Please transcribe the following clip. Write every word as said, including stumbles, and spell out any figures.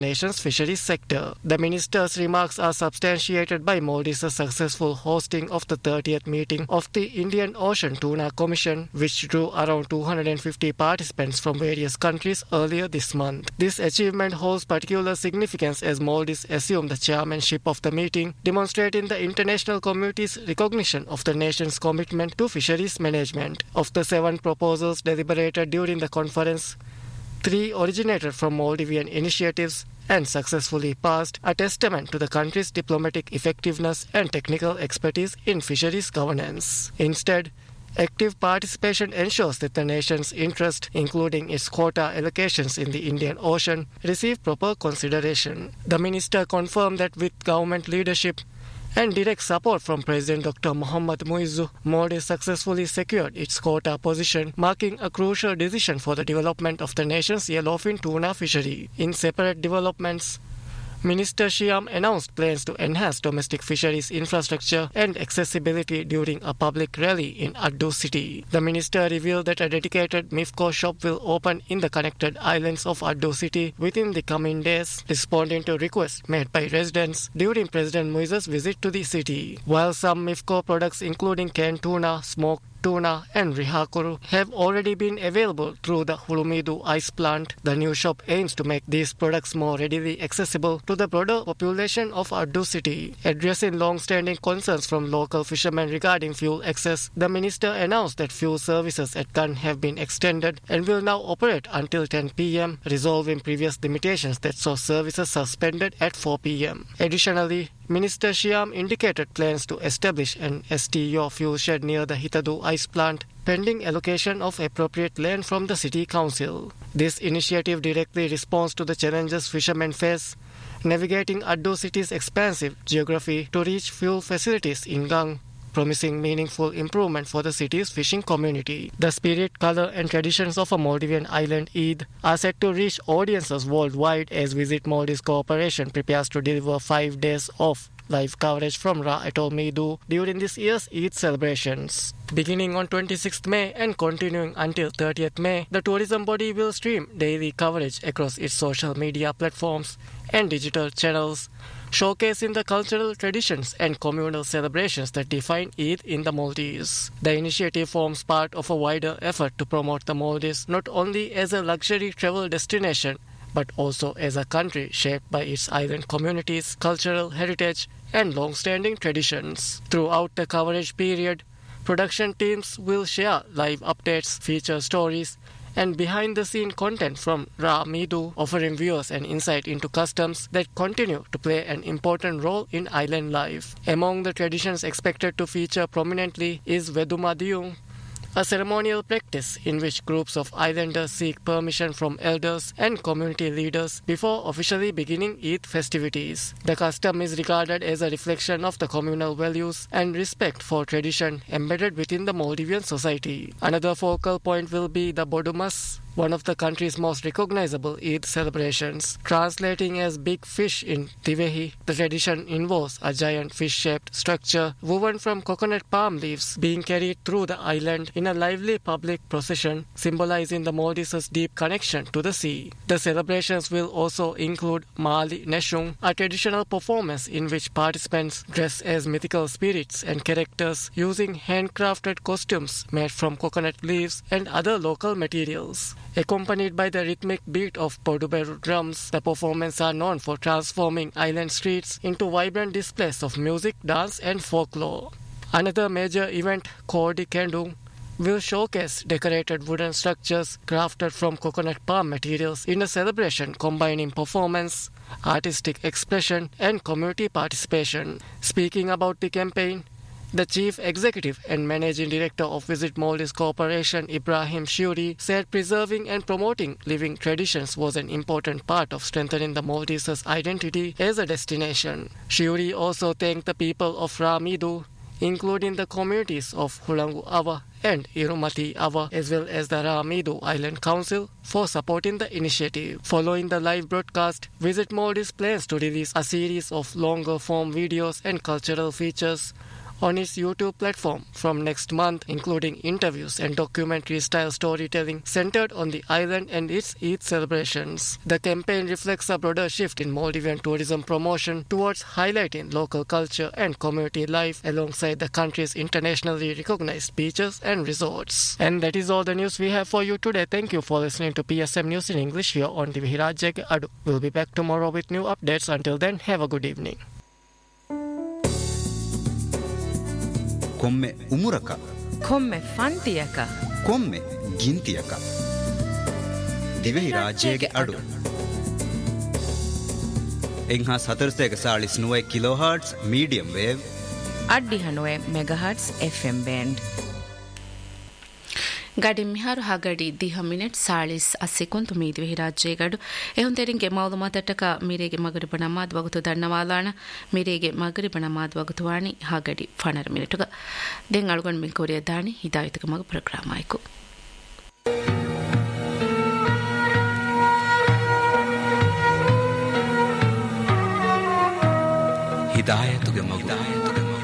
nation's fisheries sector. The minister's remarks are substantiated by Maldives' successful hosting of the thirtieth meeting of the Indian Ocean Tuna Commission, which drew around two hundred fifty participants from various countries earlier this month. This achievement holds particular significance as Maldives assumed the chairmanship of the meeting, demonstrating the international community's recognition of the nation's commitment to fisheries management. Of the seven proposals deliberated during the conference, three originated from Maldivian initiatives and successfully passed, a testament to the country's diplomatic effectiveness and technical expertise in fisheries governance. Instead, active participation ensures that the nation's interest, including its quota allocations in the Indian Ocean, receive proper consideration. The minister confirmed that with government leadership and direct support from President Doctor Mohammad Muizzu, Maldives successfully secured its quota position, marking a crucial decision for the development of the nation's yellowfin tuna fishery. In separate developments, Minister Shyam announced plans to enhance domestic fisheries infrastructure and accessibility during a public rally in Addu city. The minister revealed that a dedicated MIFCO shop will open in the connected islands of Addu city within the coming days, responding to requests made by residents during President Muizzu's visit to the city. While some MIFCO products including canned tuna, smoked tuna and rihakuru have already been available through the Hulumidu ice plant, the new shop aims to make these products more readily accessible to the broader population of Addu city. Addressing long-standing concerns from local fishermen regarding fuel access, the minister announced that fuel services at Kan have been extended and will now operate until ten p m, resolving previous limitations that saw services suspended at four p m. Additionally, Minister Shyam indicated plans to establish an S T O fuel shed near the Hitadu ice plant, pending allocation of appropriate land from the city council. This initiative directly responds to the challenges fishermen face navigating Addu city's expansive geography to reach fuel facilities in Gang, promising meaningful improvement for the city's fishing community. The spirit, color and traditions of a Maldivian island Eid are set to reach audiences worldwide as Visit Maldives Corporation prepares to deliver five days of live coverage from Ra Atol Midu during this year's Eid celebrations. Beginning on twenty-sixth May and continuing until thirtieth May, the tourism body will stream daily coverage across its social media platforms and digital channels, showcasing the cultural traditions and communal celebrations that define Eid in the Maldives. The initiative forms part of a wider effort to promote the Maldives not only as a luxury travel destination, but also as a country shaped by its island communities, cultural heritage, and long-standing traditions. Throughout the coverage period, production teams will share live updates, feature stories, and behind-the-scene content from Ra Midu, offering viewers an insight into customs that continue to play an important role in island life. Among the traditions expected to feature prominently is Veduma Diung, a ceremonial practice in which groups of islanders seek permission from elders and community leaders before officially beginning Eid festivities. The custom is regarded as a reflection of the communal values and respect for tradition embedded within the Maldivian society. Another focal point will be the Bodumas, one of the country's most recognizable Eid celebrations. Translating as Big Fish in Tivehi, the tradition involves a giant fish-shaped structure woven from coconut palm leaves being carried through the island in a lively public procession, symbolizing the Maldives' deep connection to the sea. The celebrations will also include Mali Neshung, a traditional performance in which participants dress as mythical spirits and characters using handcrafted costumes made from coconut leaves and other local materials. Accompanied by the rhythmic beat of Poduberu drums, the performances are known for transforming island streets into vibrant displays of music, dance and folklore. Another major event, Kodi Kendung, will showcase decorated wooden structures crafted from coconut palm materials in a celebration combining performance, artistic expression and community participation. Speaking about the campaign, the Chief Executive and Managing Director of Visit Maldives Corporation, Ibrahim Shuri, said preserving and promoting living traditions was an important part of strengthening the Maldives' identity as a destination. Shuri also thanked the people of Ra Midu, including the communities of Hulangu Awa and Irumati Awa, as well as the Ra Midu Island Council, for supporting the initiative. Following the live broadcast, Visit Maldives plans to release a series of longer-form videos and cultural features on its YouTube platform from next month, including interviews and documentary-style storytelling centered on the island and its Eid celebrations. The campaign reflects a broader shift in Maldivian tourism promotion towards highlighting local culture and community life alongside the country's internationally recognized beaches and resorts. And that is all the news we have for you today. Thank you for listening to P S M News in English here on T V Hirajege Adu. We'll be back tomorrow with new updates. Until then, have a good evening. Komme umuraka. Komme fantiyaka. Komme gintiyaka. T V Hirajege Adu. Engha satarsteka salis nuwe kilohertz medium wave. Addi hanuwe megahertz F M band. ಗಡಿ ಮಿಹಾರು ಹಾಗಡಿ ದಿಹ minute ಸಾಳಿಸ್ ಅಸ್ಸಿಕೊಂತು ಮೀದಿ ಹಿರಾಜ್ಜೇಗಡು ಎಹುಂತೆರಿಂಗೆ ಮೌಲುಮಾತಟ್ಟಕ ಮೀರೆಗೆ ಮಗರಿಬ ನಮಾದ್ ವಗುತು ದಣ್ಣವಾಲಾಣ ಮೀರೆಗೆ ಮಗರಿಬ ನಮಾದ್ ವಗುತು ವಾಣಿ ಹಾಗಡಿ ಫಣರ ಮಿನಿಟುಗ ದೆಂಗ್ ಅಳುಗಣ್ mill ಕೊರಿಯ ದಾಣಿ ಹಿದಾಯತಕ ಮಗ program ಆಯ್ಕು ಹಿದಾಯತುಗೆ ಮಗ